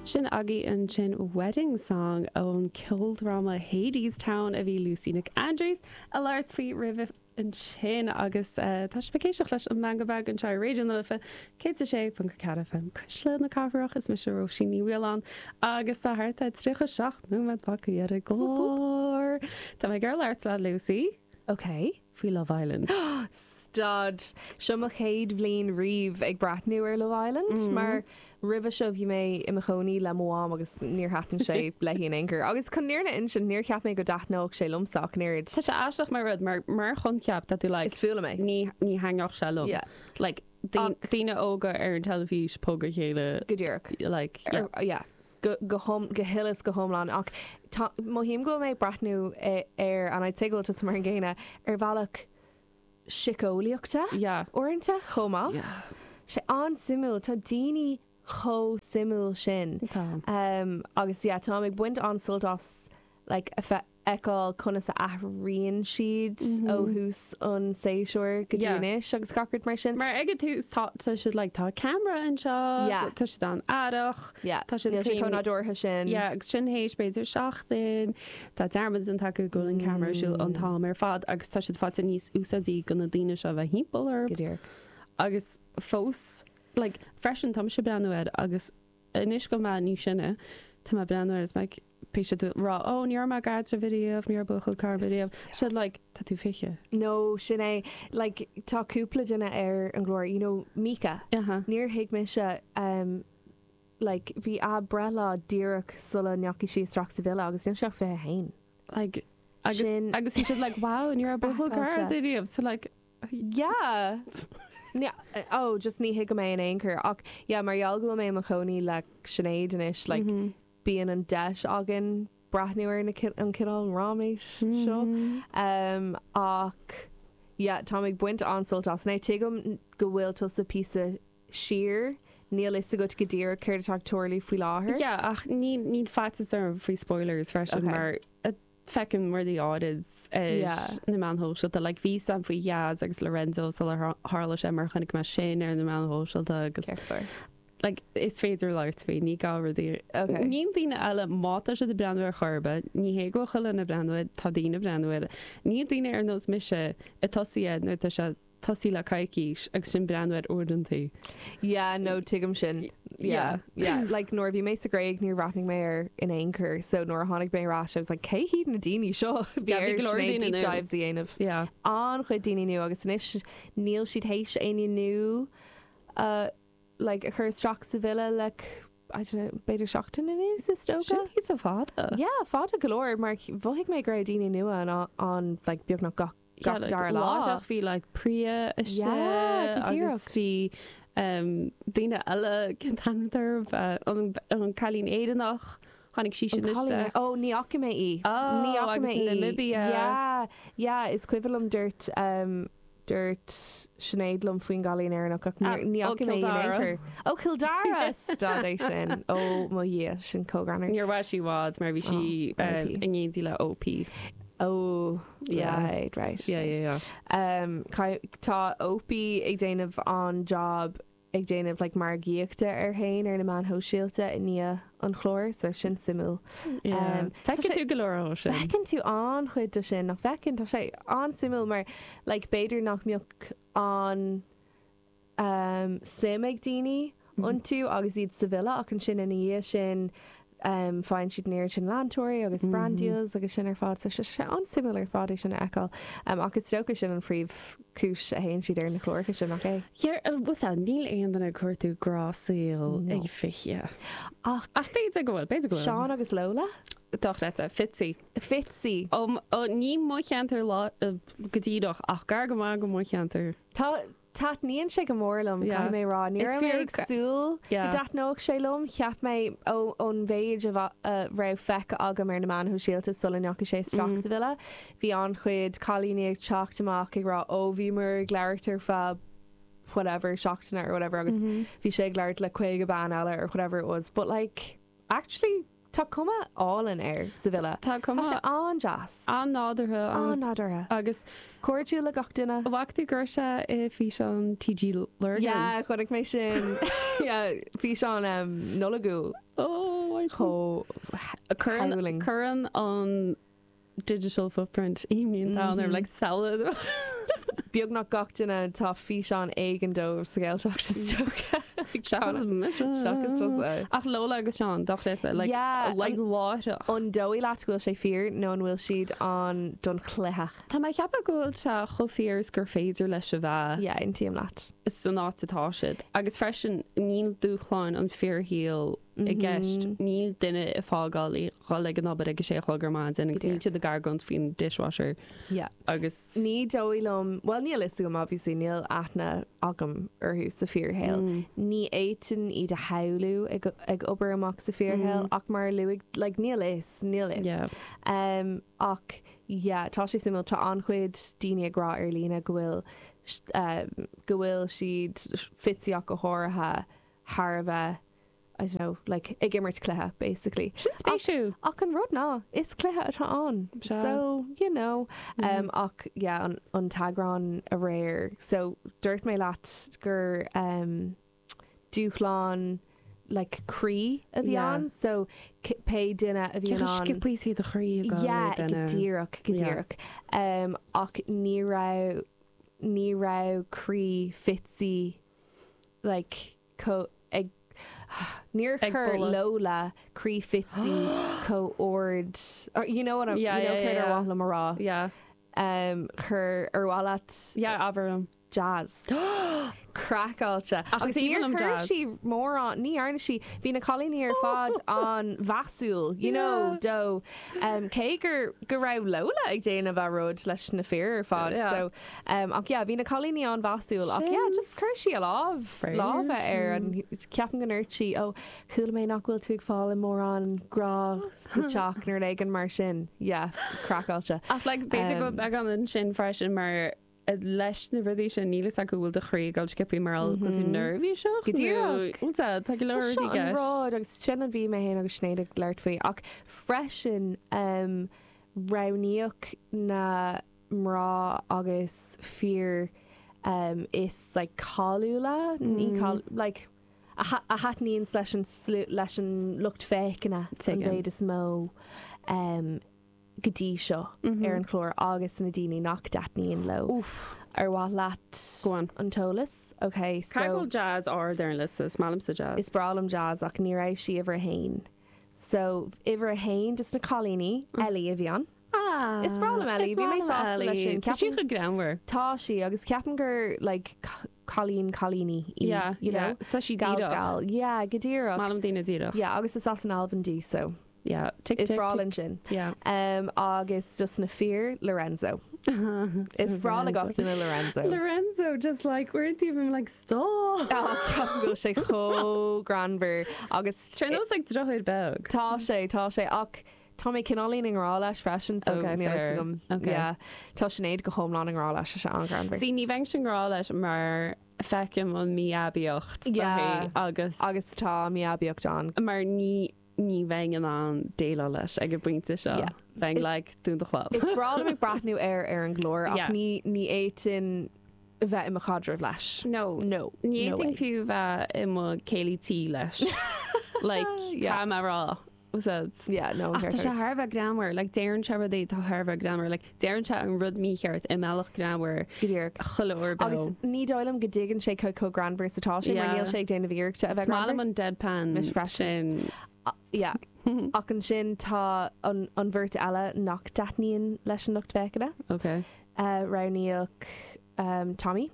Sin agé an sin wedding song ón Kildrama Hadestown a bhí Lucy Nick Andrews a láirt faoi rih an sin agus táisfacéisioach leis an mangabag an try radio lifa cé a sé fan cadafm cosle na cabhraach is mis roí ní bhán agus a háart stricha seach nu me bacha ar a glór Tá mé gur láirt le Lucy. Okay. Fui Love Island. Stud. Seo mo chéad bhlín riomh ag brathnú ar Love Island, mar rih seo bhí mé i choní le mháam agus níor hatan sé le híon anchor. Agus chun níorna in sin níor ceap mé go dathnóach sé lumsach níir. Tá sé aisteach mar rud mar chun ceap dat tú le Is fiúla mé. ní hangach se lom. Yeah. Like daine óga ar an telefís póga chéile. Go dtíorach. Like yeah. Go hillis go homlan ach mohím go méid brathnú ar an id tegóil tas mar an ggéine ar bhealach sicóíochta orintanta chomá sé an simú tá daoine cho simú sin agus tá ag buint ansúltas like eáil chuna sa athríonn siad ó hús an séisiúir go dtíanais agus gacart mar sin. Mar aige tú tá si le tá camera an seo tá si an adach tá si chunadútha sin. agus sin hééis beidir seachtain tá dermid an take go an camera siúil an tá ar fad agus tá si fat níos úsadí go na daine se bheith hípóir godíir agus fós like freisin tam se breanúid agus inis go má ní sinne tá breanúir is meid Píise rá níor má gaiid a video níor buchail car video si like tá tú fiche. No sin é like táúpla duine ar an glóir Mika níor hiic me se like bhí a brela díireach sulla neaci si straach sa bhile agus ní se fé hain. Like agus si like wow níor buchail car video so like yeah. Just ní hiic go mé an anchor ach marall go mé a choní le Sinead inis like bíon an deis agan brathnúir an cinál ráméis seo ach tá ag buint ansúltas na tuigem go bhfuil tú sa písa siar níl is a go dtír chuir teachtóirlaí faoi láthair. Ach ní fatas ar faoi spoilers freisin mar fecin mar the audits na manhóisiilta le ví sam faoi Yaz agus Lorenzo so hála sé mar chunig me sin ar na manhóisiilta agus like is féidir láirt fé ní gáhí ní daine eile máta se de breanúir chorbe ní hé go chuile na breanúid tá daine breanúid ní daine ar nós mise a tosíad nó se tosí le caiicís agus sin breanúid ordantaí. No tuigem sin like nóir bhí mé a gréig níor ratning mé ar in anchor so nóir tháinig mé rá I was like cé híad na daine seo deep dives í aanamh an chuid daine nu agus inis níl siad hééis aine nu like a chur straach sa bhile like I don't know beidir seachtain in is tóga hí a fád fád a golóir mar bhhiigh mé gra daine nua an like beag nach gach dar lá hí like pria agus hí daine eile cintar an chalín éidirnach Hannig sí sin iste. Ní acha mé í. Ní acha mé í. Libya. Is cuivalum dúirt Sineadlumm faoin galín airnach ní acha mé í. Kildara stadéis sin má dhé sin cógranar. Níor bhil sí bhád mar bhí si inéadí le OP. Right. Tá OP ag déanamh an job ag déanamh like mar gíochta ar hain ar na man hóisiilta in ní an chlór so sin simú. Fecinn tú golóir sin. Fecinn tú an chuid do sin nach fecinn tá sé an simú mar like beidir nach mbeoch an sim ag daoine an tú agus iad sa bhile ach an sin in dhé sin fáin siad níir sin landtóirí agus brandíos agus sin ar fád so sé an simú ar fád sin eáil agus stocha sin an phríomh cúis a héonn siad ar na chlóircha sin nach é. Bus níl aon na chuirtú grásaíil ag fiche. Ach béidir go bhfuil Seán agus Lola? Doch leta Fitzy. Ní mu cheantar lá godídoch ach gar go má go mu cheantar. Tá níon sé go mórlam mé rá ní méagsúil datnóach sélum cheap mé ón bhéid a raibh fecha agam ar na man thu síalta sulneach sé straach sa bhile bhí an chuid chalíní ag teachtamach ag rá bhí mar gglairtar fa whatever seachtainna or whatever agus bhí sé gglair le chuig a ban eile or whatever it was but like actually tá cuma all in air sa bhile. Tá cuma sé an jazz. An nádartha. Agus cuairtú le gach duine. Bhachtú gur se I fhí seán TG Lurgan. Chunig mé sin. Fhí seán nolagú. Curran on digital footprint imún down like salad. Beag nach gachtainna tá fi seán éigen dómh sa ggéilteachtas teocha. Ach Lola agus Seán dochta like láite. An dóí leat bhfuil sé fír nó an bhfuil siad an don chluitheach. Tá mai ceappa gúil se chofírs gur féidir leis a bheith. Ja, intíam leat. Is san átá siid. Agus freisin níl dúchláin an fearhíal I gceist níl duine I fágáil chola an nabad agus sé chlogur má in agus níl de gargons faoin dishwasher. Agus ní dóilm, well níl is gom obviously níl aithna agam arthú sa fearhéil. Ní éitin iad a haulú ag obair amach sa fearhéil ach mar luigh like níl is. Ach tá sé simú tá anchuid daoine agrá ar lína go bhfuil siad fitsaíach go háirithe Harbheith I don't know, like ag immert cluthe basically. Spéisiú. Ach an rud ná is cluthe atá an. So, you know, ach yeah, an tagrán a réir. So dúirt mé leat gur dúchláin like crí a bhí an, so pe duine a bhí an. Cipí the chrí a yeah, godíireach. Ach ní rá crí fitsaí like Níor chur Lola crí fitsaí co-ord or you know what I'm bhla marrá chur ar bhhalat Abraham jazz crackáilte agus níor chur si mór an ní airna si bhí na cholíní ar fád an bhasúil you know do cé gur raibh Lola ag déanamh a rud leis na fear ar fád so ach bhí na cholíní an bhasúil ach just chur si a lábh ar an ceapan go nirtí ó chuúla mé nach bhfuil tú ag fáil mór an grá sa teach nuair ag an mar sin crackáilte ach like beidir go ag an sin freisin mar leis na bhí sin nílas a gohfuil de chrí gáil skipí mar go tú nervhí seo Gdíach tá go leir rád agus sin bhí mé héana agus snéad leirt faoi ach freisin raníoch na mrá agus fear is like cáúla ní like a hatníon leis an lucht fécinna an béad is mó godí seo ar an chlór agus na daoine nach datníon lo ar bhá leat an tolas. Okay, so Cargol jazz or there list smálam sa jazz. Is bralam jazz ach ní raibh si iver hain. So iver a hain just na cholíní Ellie a bhí an. Is bralam Ellie bhí mé sa lei sin. Ceapú go gramhar. Tá si agus ceapan gur like cholíní you know sa si gal godíra smálam daoine díra. Yeah, agus is as an Alban D so yeah, is bralin sin. Yeah. Agus just na fear Lorenzo. It's brala got in Lorenzo. Lorenzo just like weren't even like stop. Ceapan go sé cho granver agus Trenos like droid bag. Tá sé ach tá mé cinálín an rá leis freisin so tá sinnéad go homlá an rá leis se an granver. Sí ní bhain sin rá leis mar fecim an mí abíocht agus tá mí abíocht an mar ní bhain an déile leis ag go buinte seo bhain le dún de chlub. Is brala ag brathnú ar an glór ach ní éitin bheith im a chadrah leis. No ní éitin fiú bheith im a céilí tí leis like rá no tá sé Harbheith gramar like déann se é tá Harbheith gramar like déann se an rud mícheart i meach gramar choir agus ní dóilm go ddigann sé co granver satá sé mar níl sé déanana bhíirte a bheith smálam an deadpan mis freisin ach an sin tá an bhirt eile nach datníon leis an lucht feiceile raníoch Tommy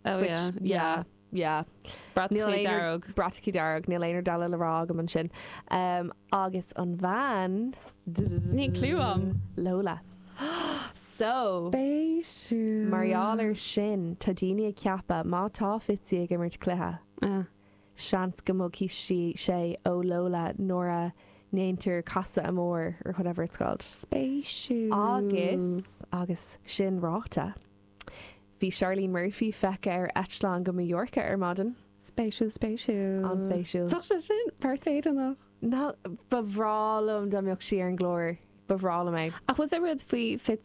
Brataí darag níl éonar dala le rá go an sin agus an bhean ní clúam Lola so béisiú Marialar sin tá daoine ceappa má tá fitsaí ag immert cluthe seans go mó cí sé ó Lola nóra néintear casa amór or whatever it's called spéisiú agus sin ráta hí Charlene Murphy feice ar Eitleán go Mallorca ar madan spéisiú an spéisiú tá sé sin pertéad nach ná bhrálam do meocht si ar an glóir bhrála mé ach was rud faoi fitsaí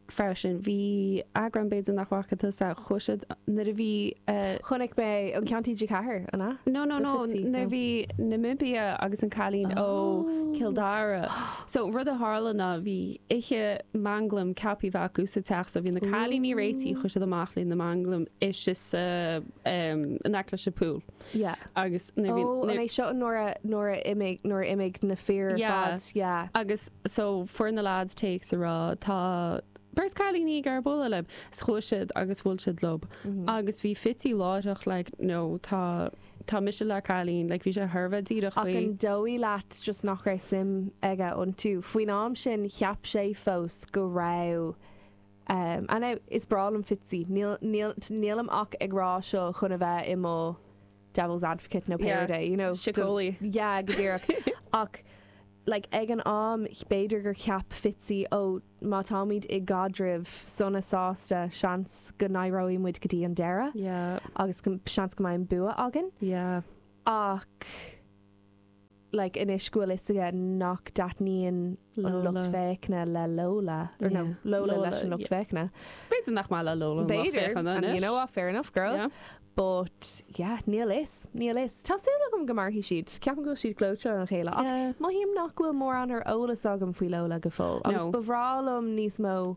freisin bhí agran béid an nachhacha sa chuisiid na a bhí chunig be an ceantí de cethir anna? No na bhí Namibia agus an chalín ó Kildare. So rud a hálanna bhí ihe manglam capí bhacu sa teach so bhí na chalíní réití chuisiid amachlín na manglam is just an acla se pool. Agus é seo nóair imig na fear agus so for na lads takes a rá tá Bers chalíní gar bóla le schoisiid agus bhfuil siad lob. Agus bhí fití láideach tá mis le chalín, le bhí sé thbheith díach ach an dóí leat just nach raibh sim aige ón tú. Faoin am sin cheap sé fós go rá. Anna is bralam fití. Nílam ach ag rá seo chuna bheith i mó devil's advocate no parade, you know. Shitoli. Yeah, godéireach. Ach like ag an am beidir gur ceap fití ó má támid i gadribh sonna sásta seans go nairóí muid go dtí an deire agus seans go maith bua agan ach like in iscuil is aige nach datníon lucht féicne le Lola or no Lola leis an lucht féicne beidir nach má le Lola beidir and you know what, fair enough girl but yeah, níl is Tásúla gom go marthaí siad ceapan go siad glóte an chéile ach má híim nach bhfuil mór an ar ólas agam faoi Lola go fóil agus bhrálam níos mó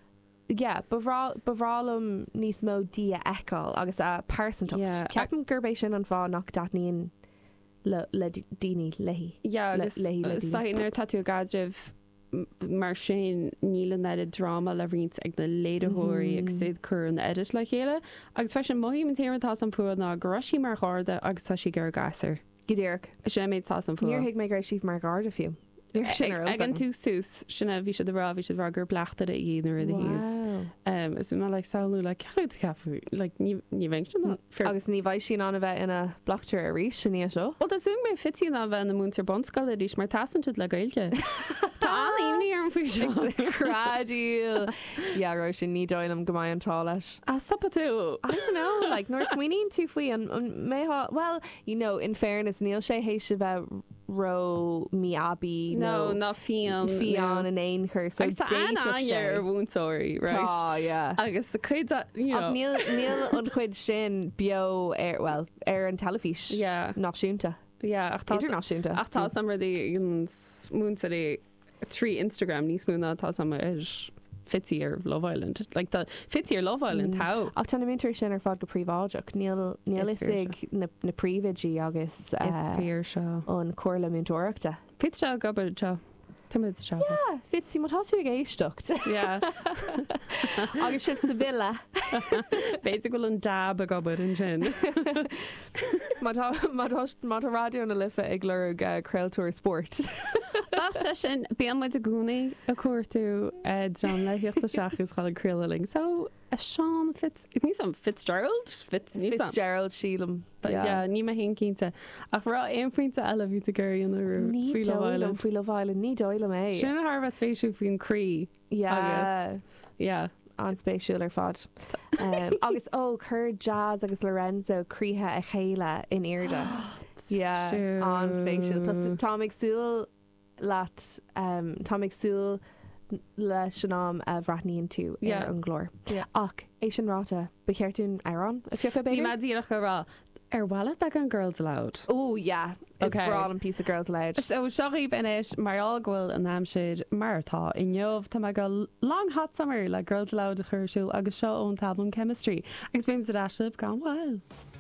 bhrálam níos mó dia eáil agus a percentage ceapan gurbééis sin an fá nach datníon le daoine leihí agus saínar tatú gadribh mar sin níl an edit drama le rint ag na léadthóirí ag siad chur an edit le chéile agus fe sin mohí an téirtá an fuad ná groisí mar gáda agus tá si gur gasar. Godéirc sin méid tá an fuad. Níor hiag mé gur síh mar gáda fiú. Ag an túús sinna bhí sé bhrá bhí sé bhar gur blachta a dhéanaar a híos. Is má le saoú le ceú ceú ní bhain sin agus ní bhaid sin anna bheith ina blachtar a rí sin ní seo. Well tasú mé fití a bheith na múntar bonscail dís mar tasan le gailge. Tá íomní ar an fú radíil ro sin ní dóilm go maiid antá leis. A sappa tú. I don't know, like nóir smuoín tú faoi an méá well, you know, in fairness níl sé hééis se bheith ro mi abi no not fian an ein chur so ar bhúntóirí right agus chuid níl an chuid sin bio ar an telefís náisiúnta ach tá samar múnta trí Instagram níos múna tá sama fití ar Love Island like the fití ar Love Island how ach tanna mintar sin ar fád go príomháideach níl is na príomhaidí agus fear seo an cuairla múntóireachta fit se gabbar seo Timid se fití má tá tú ag éistecht agus sib sa bile béidir goil an dab a gabbar an sin má radio na lifa ag le creaúir sport Basta sin bíon muid a gúnaí a cuairtú dran le hiochtta seachús chail crealing so a Sean Fitzgerald sílam ní a hen cínta ach rá éonpointe eile ví a gurí an rú fí le bhile ní dóile mé sin Harbh spéisiú faoin crí an spéisiúil ar fad agus chur jazz agus Lorenzo críthe a chéile in Irde an spéisiúil tá agsúil leat tá agsúil le sinám a bhreithníonn tú ar an glór ach é sin ráta bechéirtún arán a fiocha bé díach rá ar bhile ag an Girls Aloud is bra an piece of Girls Aloud so seoí benis marall ghfuil an amsid martá in jobh tá go long hot summer le Girls Aloud a chuirsúil agus seo ón tablum chemistry agus bím sa dáisih gan bhil